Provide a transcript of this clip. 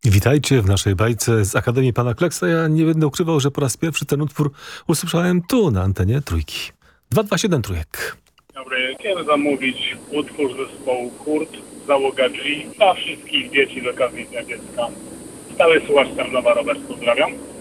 Witajcie w naszej bajce z Akademii Pana Kleksa. Ja nie będę ukrywał, że po raz pierwszy ten utwór usłyszałem tu, na antenie Trójki. 227 Trójek. Dobry, chciałem zamówić utwór zespołu Kurt, załoga G dla wszystkich dzieci z okazji Dnia Dziecka. Stały słuchacz Tarnowa, Robert, pozdrawiam.